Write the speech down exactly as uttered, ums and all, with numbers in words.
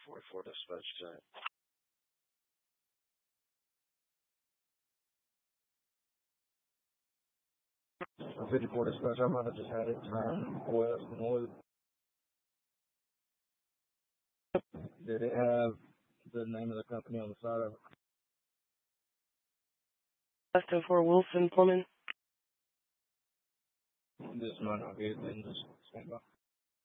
forty-four dispatch tonight. fifty-four dispatch, I might have just had it turn west and loop. Did it have the name of the company on the side of it? Left for Wilson Plumbing. This might not be it, then just stand by.